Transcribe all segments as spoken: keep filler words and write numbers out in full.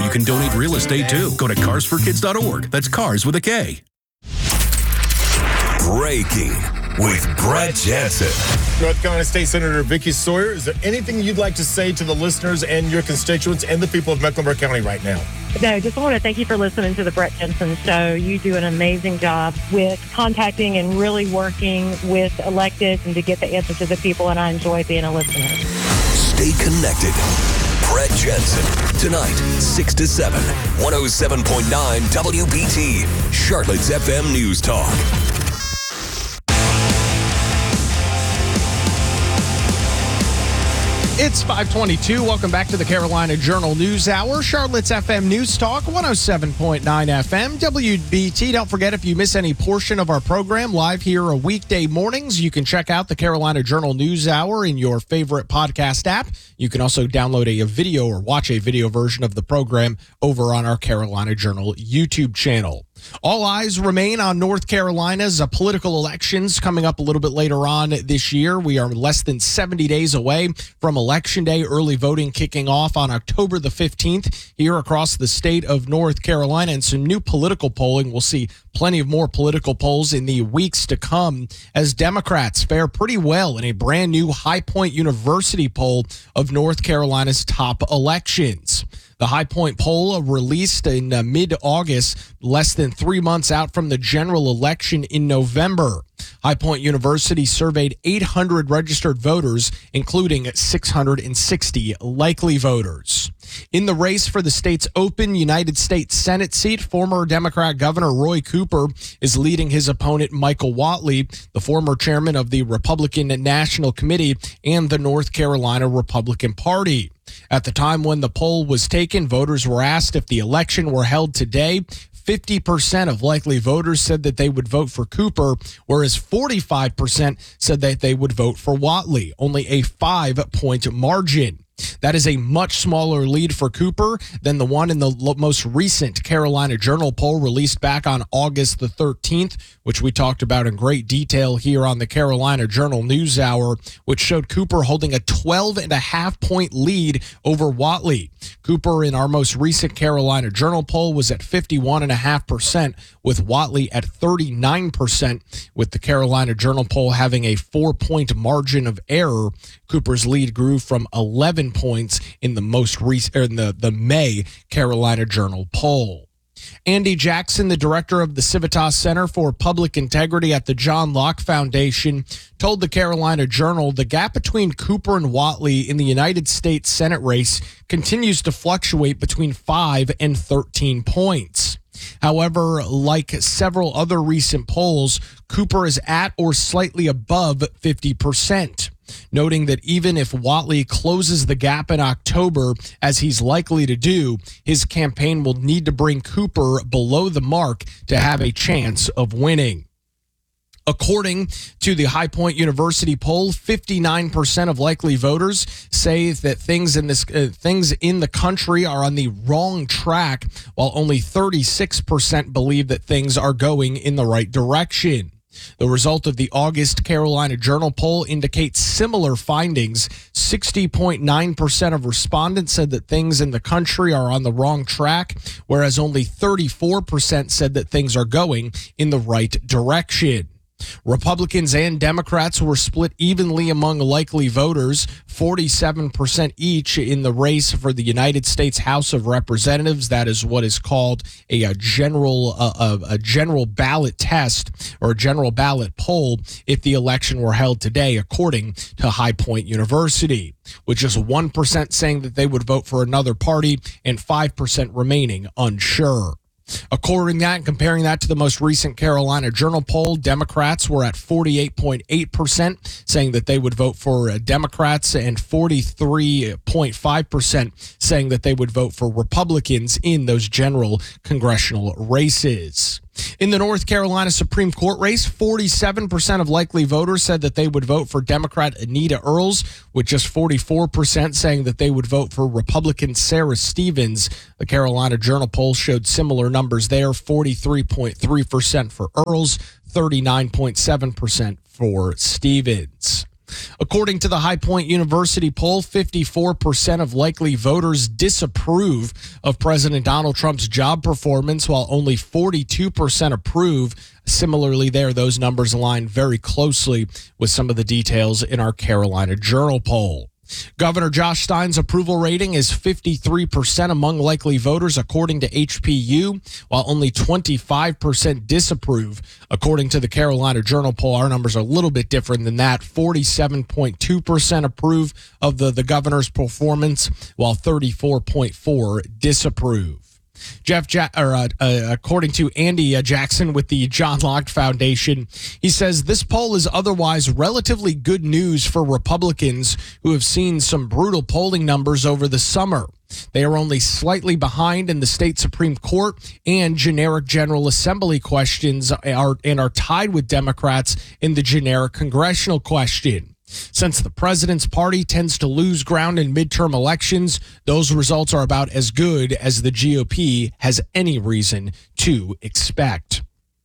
you can donate real estate too. Go to cars for kids dot org. That's cars with a K. Breaking with Brett Jensen. North Carolina State Senator Vicky Sawyer, is there anything you'd like to say to the listeners and your constituents and the people of Mecklenburg County right now? No, just want to thank you for listening to the Brett Jensen Show. You do an amazing job with contacting and really working with electeds and to get the answer to the people, and I enjoy being a listener. Stay connected. Brett Jensen, tonight, six to seven, one oh seven point nine W B T, Charlotte's F M News Talk. It's five twenty-two. Welcome back to the Carolina Journal News Hour. Charlotte's F M News Talk, one oh seven point nine F M, W B T. Don't forget, if you miss any portion of our program live here weekday mornings, you can check out the Carolina Journal News Hour in your favorite podcast app. You can also download a, a video or watch a video version of the program over on our Carolina Journal YouTube channel. All eyes remain on North Carolina's uh, political elections coming up a little bit later on this year. We are less than seventy days away from Election Day, early voting kicking off on October the fifteenth here across the state of North Carolina. And some new political polling. We'll see plenty of more political polls in the weeks to come as Democrats fare pretty well in a brand new High Point University poll of North Carolina's top elections. The High Point poll released in uh, mid-August, less than three months out from the general election in November. High Point University surveyed eight hundred registered voters, including six hundred sixty likely voters. In the race for the state's open United States Senate seat, former Democrat Governor Roy Cooper is leading his opponent Michael Whatley, the former chairman of the Republican National Committee and the North Carolina Republican Party. At the time when the poll was taken, voters were asked if the election were held today. fifty percent of likely voters said that they would vote for Cooper, whereas forty-five percent said that they would vote for Whatley, only a five-point margin. That is a much smaller lead for Cooper than the one in the lo- most recent Carolina Journal poll released back on August the thirteenth, which we talked about in great detail here on the Carolina Journal News Hour, which showed Cooper holding a twelve and a half point lead over Whatley. Cooper in our most recent Carolina Journal poll was at fifty-one and a half percent, with Whatley at thirty-nine percent, with the Carolina Journal poll having a four-point margin of error. Cooper's lead grew from eleven points in the most recent, in the, the May Carolina Journal poll. Andy Jackson, the director of the Civitas Center for Public Integrity at the John Locke Foundation, told the Carolina Journal the gap between Cooper and Whatley in the United States Senate race continues to fluctuate between five and thirteen points. However, like several other recent polls, Cooper is at or slightly above fifty percent. Noting that even if Whatley closes the gap in October, as he's likely to do, his campaign will need to bring Cooper below the mark to have a chance of winning. According to the High Point University poll, fifty-nine percent of likely voters say that things in this uh, things in the country are on the wrong track, while only thirty-six percent believe that things are going in the right direction. The result of the August Carolina Journal poll indicates similar findings. sixty point nine percent of respondents said that things in the country are on the wrong track, whereas only thirty-four percent said that things are going in the right direction. Republicans and Democrats were split evenly among likely voters, forty-seven percent each in the race for the United States House of Representatives. That is what is called a, a general uh, a, a general ballot test or a general ballot poll if the election were held today, according to High Point University, with just one percent saying that they would vote for another party and five percent remaining unsure. According to that, and comparing that to the most recent Carolina Journal poll, Democrats were at forty-eight point eight percent saying that they would vote for Democrats and forty-three point five percent saying that they would vote for Republicans in those general congressional races. In the North Carolina Supreme Court race, forty-seven percent of likely voters said that they would vote for Democrat Anita Earls, with just forty-four percent saying that they would vote for Republican Sarah Stevens. The Carolina Journal poll showed similar numbers there, forty-three point three percent for Earls, thirty-nine point seven percent for Stevens. According to the High Point University poll, fifty-four percent of likely voters disapprove of President Donald Trump's job performance, while only forty-two percent approve. Similarly there, those numbers align very closely with some of the details in our Carolina Journal poll. Governor Josh Stein's approval rating is fifty-three percent among likely voters, according to H P U, while only twenty-five percent disapprove. According to the Carolina Journal poll, our numbers are a little bit different than that. forty-seven point two percent approve of the, the governor's performance, while thirty-four point four percent disapprove. Jeff, ja- or, uh, uh, according to Andy uh, Jackson with the John Locke Foundation, he says this poll is otherwise relatively good news for Republicans who have seen some brutal polling numbers over the summer. They are only slightly behind in the state Supreme Court and generic General Assembly questions are, and are tied with Democrats in the generic congressional question. Since the president's party tends to lose ground in midterm elections, those results are about as good as the G O P has any reason to expect.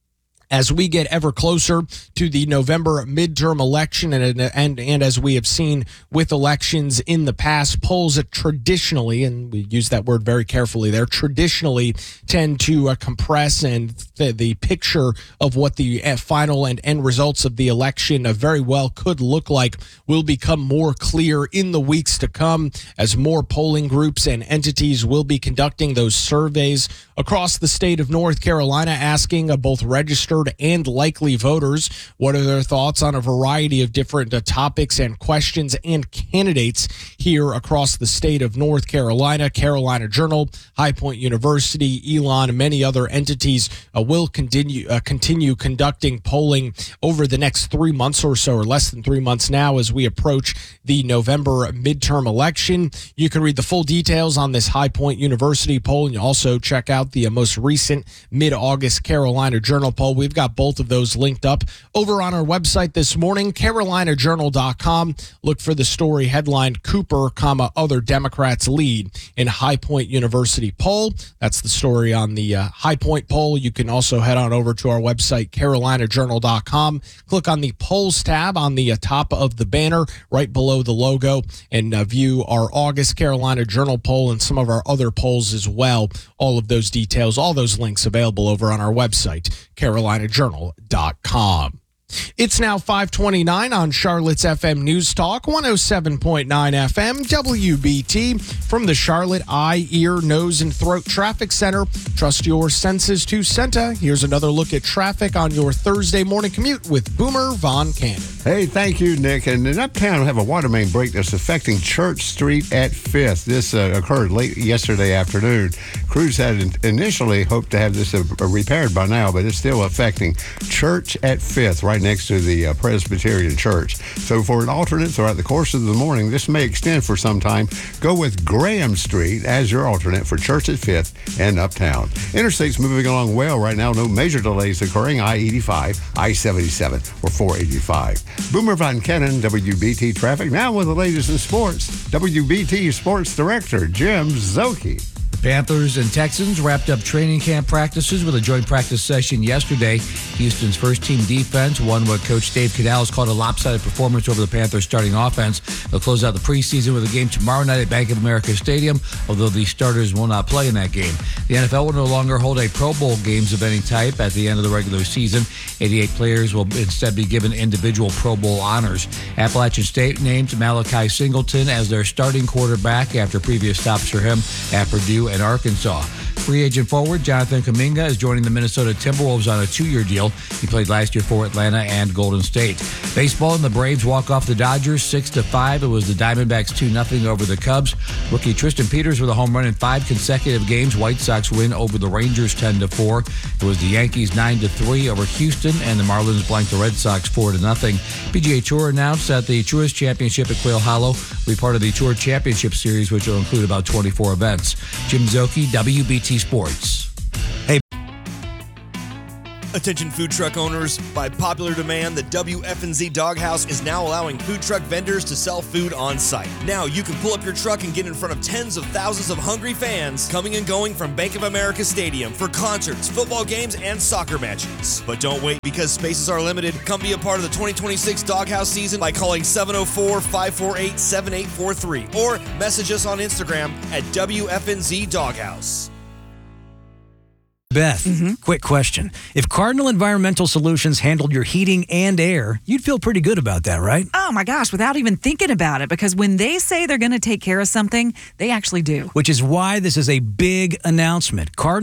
As we get ever closer to the November midterm election, and, and and as we have seen with elections in the past, polls that traditionally, and we use that word very carefully there, traditionally tend to uh, compress and the, the picture of what the uh, final and end results of the election uh, very well could look like will become more clear in the weeks to come as more polling groups and entities will be conducting those surveys across the state of North Carolina, asking uh, both registered and likely voters what are their thoughts on a variety of different uh, topics and questions and candidates here across the state of North Carolina. Carolina Journal, High Point University, Elon, and many other entities uh, will continue uh, continue conducting polling over the next three months or so, or less than three months now, as we approach the November midterm election. You can read the full details on this High Point University poll, and you also check out the uh, most recent mid-August Carolina Journal poll. We've got both of those linked up over on our website this morning, carolina journal dot com. Look for the story headlined Cooper, comma, other Democrats lead in High Point University poll. That's the story on the uh, High Point poll. You can also head on over to our website, carolina journal dot com. Click on the polls tab on the uh, top of the banner right below the logo and uh, view our August Carolina Journal poll and some of our other polls as well. All of those details, all those links available over on our website, carolina journal dot com. It's now five twenty-nine on Charlotte's F M News Talk, one oh seven point nine F M, W B T, from the Charlotte Eye, Ear, Nose, and Throat Traffic Center. Trust your senses to Senta. Here's another look at traffic on your Thursday morning commute with Boomer Von Cannon. Hey, thank you, Nick. And in Uptown, we have a water main break that's affecting Church Street at fifth. This uh, occurred late yesterday afternoon. Crews had initially hoped to have this uh, repaired by now, but it's still affecting Church at fifth, right next to the uh, Presbyterian Church. So for an alternate throughout the course of the morning, this may extend for some time. Go with Graham Street as your alternate for Church at fifth and Uptown. Interstate's moving along well right now. No major delays occurring. I eighty-five, I seventy-seven, or four eighty-five. Boomer Von Cannon, W B T Traffic. Now with the latest in sports, W B T Sports Director Jim Szoke. Panthers and Texans wrapped up training camp practices with a joint practice session yesterday. Houston's first-team defense won what Coach Dave Canales called a lopsided performance over the Panthers' starting offense. They'll close out the preseason with a game tomorrow night at Bank of America Stadium, although the starters will not play in that game. The N F L will no longer hold a Pro Bowl games of any type at the end of the regular season. eighty-eight players will instead be given individual Pro Bowl honors. Appalachian State named Malachi Singleton as their starting quarterback after previous stops for him at Purdue and Arkansas. Free agent forward Jonathan Kuminga is joining the Minnesota Timberwolves on a two-year deal. He played last year for Atlanta and Golden State. Baseball, and the Braves walk off the Dodgers six to five. It was the Diamondbacks two nothing over the Cubs. Rookie Tristan Peters with a home run in five consecutive games. White Sox win over the Rangers ten to four. It was the Yankees nine to three over Houston, and the Marlins blanked the Red Sox four to nothing. P G A Tour announced that the Truist Championship at Quail Hollow will be part of the Tour Championship Series, which will include about twenty-four events. Jim Szoke, W B T Sports. Hey, Attention food truck owners, by popular demand, the W F N Z Doghouse is now allowing food truck vendors to sell food on site. Now you can pull up your truck and get in front of tens of thousands of hungry fans coming and going from Bank of America Stadium for concerts, football games, and soccer matches. But don't wait, because spaces are limited. Come be a part of the twenty twenty-six Doghouse season by calling seven oh four, five four eight, seven eight four three or message us on Instagram at W F N Z Doghouse. Beth, Mm-hmm. quick question. If Cardinal Environmental Solutions handled your heating and air, you'd feel pretty good about that, right? Oh my gosh, without even thinking about it, because when they say they're going to take care of something, they actually do. Which is why this is a big announcement. Cardinal